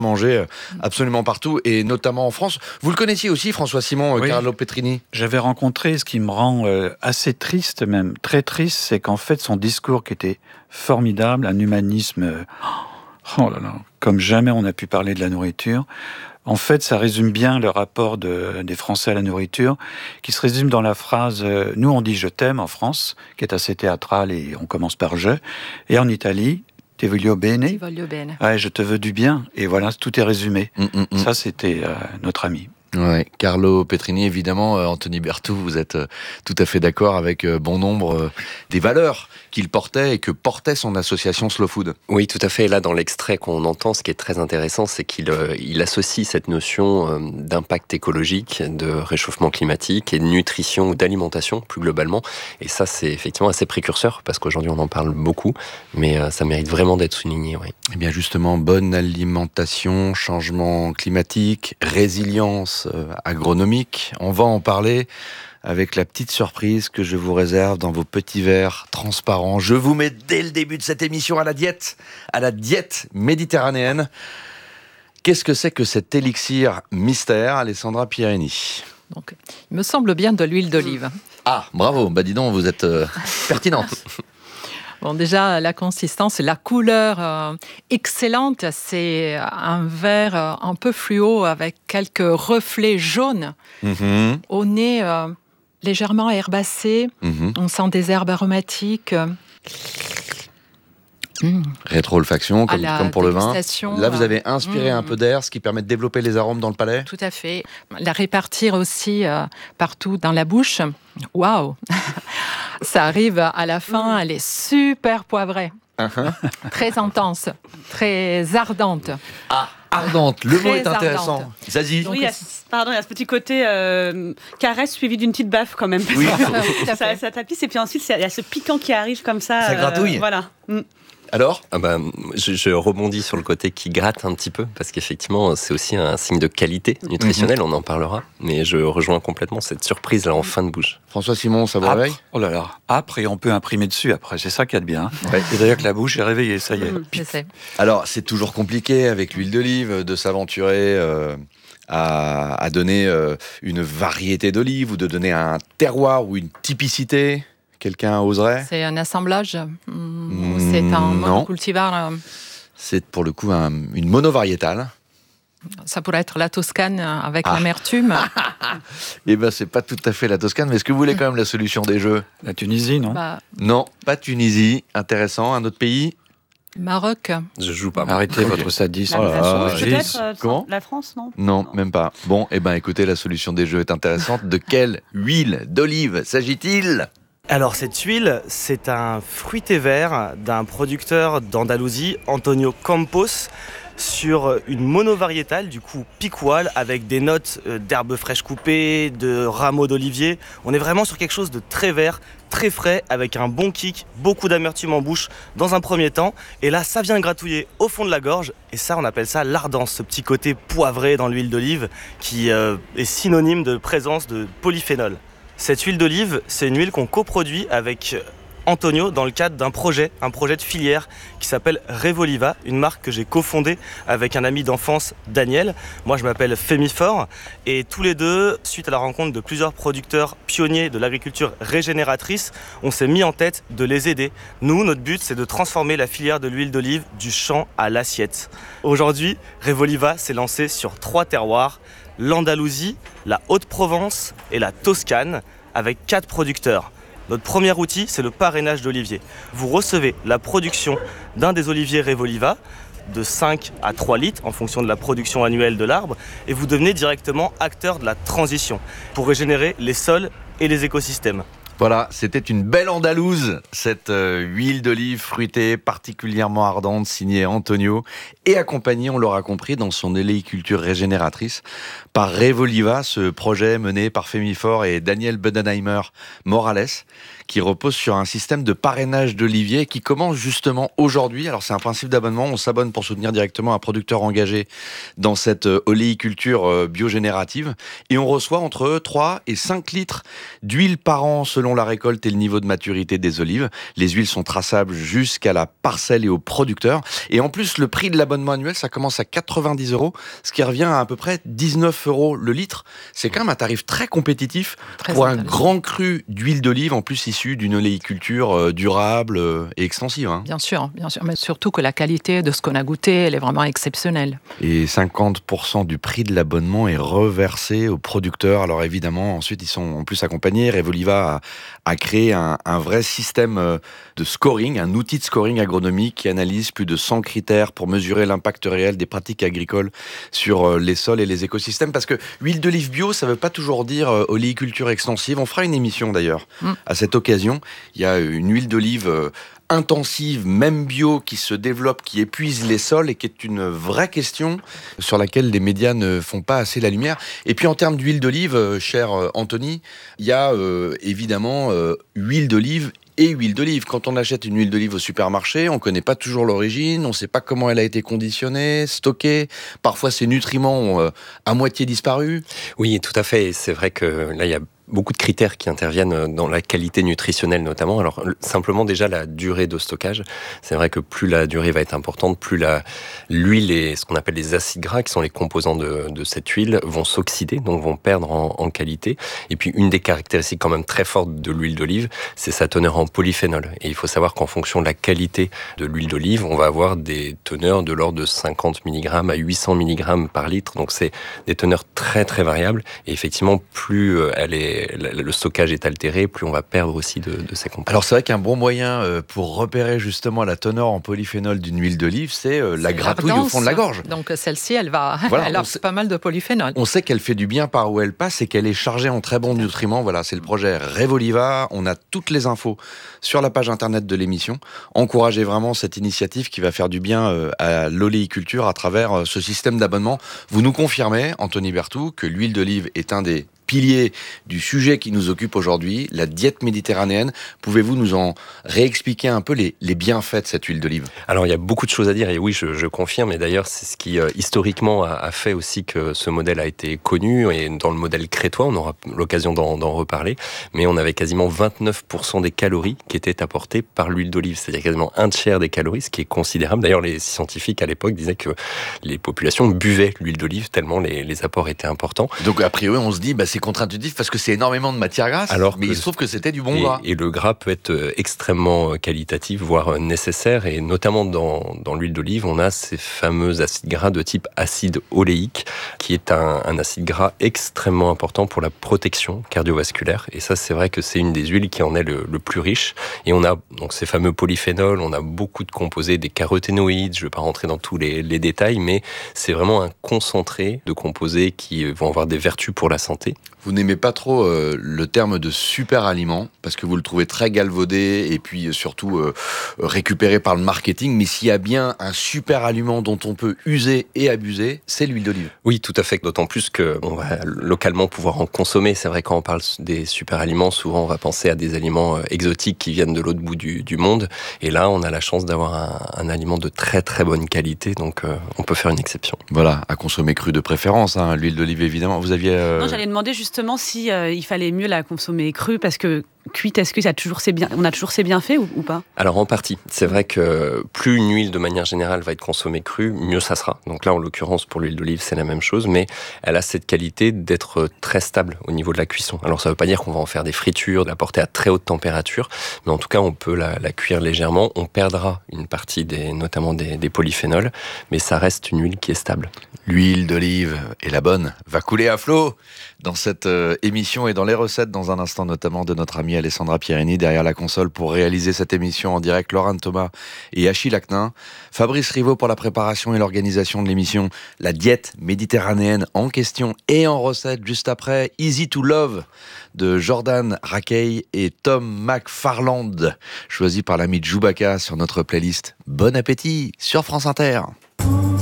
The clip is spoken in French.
manger absolument partout, et notamment en France. Vous le connaissiez aussi, François Simon, Oui. Carlo Petrini? J'avais rencontré, ce qui me rend assez triste, même très triste, c'est qu'en fait, son discours qui était formidable, un humanisme, oh là là, comme jamais on a pu parler de la nourriture. En fait, ça résume bien le rapport des Français à la nourriture, qui se résume dans la phrase « Nous, on dit « je t'aime » en France », qui est assez théâtrale et on commence par « je ». Et en Italie, « Ti voglio bene ». Ti voglio bene. Ouais, je te veux du bien. Et voilà, tout est résumé. Ça, c'était notre ami. Ouais, Carlo Petrini, évidemment, Anthony Berthoud, vous êtes tout à fait d'accord avec bon nombre des valeurs qu'il portait et que portait son association Slow Food. Oui, tout à fait. Et là, dans l'extrait qu'on entend, ce qui est très intéressant, c'est qu'il associe cette notion d'impact écologique, de réchauffement climatique et de nutrition ou d'alimentation, plus globalement. Et ça, c'est effectivement assez précurseur, parce qu'aujourd'hui, on en parle beaucoup, mais ça mérite vraiment d'être souligné. Oui. Eh bien, justement, bonne alimentation, changement climatique, résilience agronomique. On va en parler avec la petite surprise que je vous réserve dans vos petits verres transparents. Je vous mets dès le début de cette émission à la diète méditerranéenne. Qu'est-ce que c'est que cet élixir mystère, Alessandra Pierini? Donc, il me semble bien de l'huile d'olive. Ah, bravo, bah dis donc, vous êtes pertinente. Bon, déjà, la consistance, la couleur excellente. C'est un vert un peu fluo avec quelques reflets jaunes. Au nez, légèrement herbacé. On sent des herbes aromatiques. Rétro-olfaction, comme pour le vin. Là, vous avez inspiré un peu d'air, ce qui permet de développer les arômes dans le palais. Tout à fait. La répartir aussi partout dans la bouche. Waouh! Ça arrive à la fin, elle est super poivrée. Très intense, très ardente. Ah, ardente, le mot est Très intéressant. ardente. Zazie? Oui, il y a ce petit côté caresse suivi d'une petite baffe quand même. Oui. ça tapisse et puis ensuite il y a ce piquant qui arrive comme ça. Ça gratouille. Voilà. Alors? Je rebondis sur le côté qui gratte un petit peu, parce qu'effectivement, c'est aussi un signe de qualité nutritionnelle, on en parlera. Mais je rejoins complètement cette surprise là en fin de bouche. François Simon, ça vous réveille? Oh là là, âpre, et on peut imprimer dessus après, c'est ça qu'il y a de bien. Ouais. Et d'ailleurs que la bouche est réveillée, ça y est. Je sais. Alors, c'est toujours compliqué avec l'huile d'olive de s'aventurer à donner une variété d'olive ou de donner un terroir ou une typicité. Quelqu'un oserait? C'est un assemblage. C'est un monocultivar. C'est pour le coup une monovariétale. Ça pourrait être la Toscane avec l'amertume. Eh ben, c'est pas tout à fait la Toscane, mais est-ce que vous voulez quand même la solution des jeux? La Tunisie, non? Non, pas Tunisie. Intéressant. Un autre pays? Maroc. Je joue pas. Arrêtez votre sadisme. Peut-être Comment? la France, non? Non, même pas. Bon, eh ben, écoutez, la solution des jeux est intéressante. De quelle huile d'olive s'agit-il? Alors cette huile, c'est un fruité vert d'un producteur d'Andalousie, Antonio Campos, sur une monovariétale, du coup piquoile, avec des notes d'herbes fraîches coupées, de rameaux d'olivier. On est vraiment sur quelque chose de très vert, très frais, avec un bon kick, beaucoup d'amertume en bouche dans un premier temps. Et là, ça vient gratouiller au fond de la gorge. Et ça, on appelle ça l'ardence, ce petit côté poivré dans l'huile d'olive qui est synonyme de présence de polyphénol. Cette huile d'olive, c'est une huile qu'on coproduit avec Antonio dans le cadre d'un projet de filière qui s'appelle Revoliva, une marque que j'ai cofondée avec un ami d'enfance, Daniel. Moi, je m'appelle Fémifor et tous les deux, suite à la rencontre de plusieurs producteurs pionniers de l'agriculture régénératrice, on s'est mis en tête de les aider. Nous, notre but, c'est de transformer la filière de l'huile d'olive du champ à l'assiette. Aujourd'hui, Revoliva s'est lancé sur 3 terroirs, l'Andalousie, la Haute-Provence et la Toscane, avec 4 producteurs. Notre premier outil, c'est le parrainage d'oliviers. Vous recevez la production d'un des oliviers Revoliva, de 5 à 3 litres en fonction de la production annuelle de l'arbre, et vous devenez directement acteur de la transition pour régénérer les sols et les écosystèmes. Voilà, c'était une belle andalouse, cette huile d'olive fruitée particulièrement ardente, signée Antonio, et accompagnée, on l'aura compris, dans son oléiculture régénératrice, par Revoliva, ce projet mené par Fémifor et Daniel Budenheimer Morales, qui repose sur un système de parrainage d'oliviers qui commence justement aujourd'hui. Alors c'est un principe d'abonnement, on s'abonne pour soutenir directement un producteur engagé dans cette oléiculture biogénérative et on reçoit entre 3 et 5 litres d'huile par an selon la récolte et le niveau de maturité des olives. Les huiles sont traçables jusqu'à la parcelle et au producteur. Et en plus, le prix de l'abonnement annuel, ça commence à 90 €, ce qui revient à peu près 19 € le litre. C'est quand même un tarif très compétitif pour un grand cru d'huile d'olive, en plus issu d'une oléiculture durable et extensive. Bien sûr, mais surtout que la qualité de ce qu'on a goûté, elle est vraiment exceptionnelle. Et 50% du prix de l'abonnement est reversé aux producteurs. Alors évidemment, ensuite, ils sont en plus accompagnés. Revoliva a créé un vrai système de scoring, un outil de scoring agronomique qui analyse plus de 100 critères pour mesurer l'impact réel des pratiques agricoles sur les sols et les écosystèmes. Parce que huile d'olive bio, ça ne veut pas toujours dire oléiculture extensive. On fera une émission d'ailleurs à cette occasion. Il y a une huile d'olive intensive, même bio, qui se développe, qui épuise les sols et qui est une vraie question sur laquelle les médias ne font pas assez la lumière. Et puis en termes d'huile d'olive, cher Anthony, il y a évidemment huile d'olive et huile d'olive. Quand on achète une huile d'olive au supermarché, on ne connaît pas toujours l'origine, on ne sait pas comment elle a été conditionnée, stockée. Parfois, ses nutriments ont à moitié disparu. Oui, tout à fait. Et c'est vrai que là, il y a beaucoup de critères qui interviennent dans la qualité nutritionnelle notamment. Alors simplement déjà la durée de stockage. C'est vrai que plus la durée va être importante, plus l'huile et ce qu'on appelle les acides gras, qui sont les composants de cette huile, vont s'oxyder, donc vont perdre en qualité. Et puis une des caractéristiques quand même très fortes de l'huile d'olive, c'est sa teneur en polyphénol. Et il faut savoir qu'en fonction de la qualité de l'huile d'olive, on va avoir des teneurs de l'ordre de 50 mg à 800 mg par litre. Donc c'est des teneurs très très variables. Et effectivement, plus le stockage est altéré, plus on va perdre aussi de ces composants. Alors c'est vrai qu'un bon moyen pour repérer justement la teneur en polyphénol d'une huile d'olive, c'est la gratouille au fond de la gorge. Donc celle-ci, elle a pas mal de polyphénol. On sait qu'elle fait du bien par où elle passe et qu'elle est chargée en très bons nutriments. Voilà, c'est le projet Revoliva. On a toutes les infos sur la page internet de l'émission. Encouragez vraiment cette initiative qui va faire du bien à l'oléiculture à travers ce système d'abonnement. Vous nous confirmez, Anthony Berthoud, que l'huile d'olive est un des pilier du sujet qui nous occupe aujourd'hui, la diète méditerranéenne. Pouvez-vous nous en réexpliquer un peu les bienfaits de cette huile d'olive ? Alors, il y a beaucoup de choses à dire, et oui, je confirme, et d'ailleurs, c'est ce qui, historiquement, a fait aussi que ce modèle a été connu, et dans le modèle crétois, on aura l'occasion d'en reparler, mais on avait quasiment 29% des calories qui étaient apportées par l'huile d'olive, c'est-à-dire quasiment un tiers des calories, ce qui est considérable. D'ailleurs, les scientifiques, à l'époque, disaient que les populations buvaient l'huile d'olive tellement les apports étaient importants. Donc, a priori, on se dit, c'est contre-intuitif parce que c'est énormément de matière grasse, mais il se trouve que c'était du bon gras. Et le gras peut être extrêmement qualitatif, voire nécessaire, et notamment dans l'huile d'olive, on a ces fameux acides gras de type acide oléique, qui est un acide gras extrêmement important pour la protection cardiovasculaire, et ça c'est vrai que c'est une des huiles qui en est le plus riche, et on a donc ces fameux polyphénols, on a beaucoup de composés, des caroténoïdes, je ne vais pas rentrer dans tous les détails, mais c'est vraiment un concentré de composés qui vont avoir des vertus pour la santé. Vous n'aimez pas trop le terme de super aliment parce que vous le trouvez très galvaudé et puis surtout récupéré par le marketing. Mais s'il y a bien un super aliment dont on peut user et abuser, c'est l'huile d'olive. Oui, tout à fait. D'autant plus qu'on va localement pouvoir en consommer. C'est vrai, quand on parle des super aliments, souvent on va penser à des aliments exotiques qui viennent de l'autre bout du monde. Et là, on a la chance d'avoir un aliment de très très bonne qualité. Donc on peut faire une exception. Voilà, à consommer cru de préférence. L'huile d'olive évidemment. Vous aviez... Non, j'allais demander justement si il fallait mieux la consommer crue, parce que cuite, est-ce que on a toujours ses bienfaits ou pas ? Alors en partie, c'est vrai que plus une huile de manière générale va être consommée crue, mieux ça sera. Donc là, en l'occurrence, pour l'huile d'olive, c'est la même chose, mais elle a cette qualité d'être très stable au niveau de la cuisson. Alors ça ne veut pas dire qu'on va en faire des fritures, de la porter à très haute température, mais en tout cas, on peut la cuire légèrement. On perdra une partie notamment des polyphénols, mais ça reste une huile qui est stable. L'huile d'olive est la bonne, va couler à flot dans cette émission et dans les recettes dans un instant, notamment de notre amie Alessandra Pierini derrière la console pour réaliser cette émission en direct. Laurent Thomas et Achille Acnin, Fabrice Rivaud pour la préparation et l'organisation de l'émission. La diète méditerranéenne en question et en recette juste après. Easy to Love de Jordan Rakei et Tom McFarland, choisi par l'ami Chewbacca sur notre playlist. Bon appétit sur France Inter.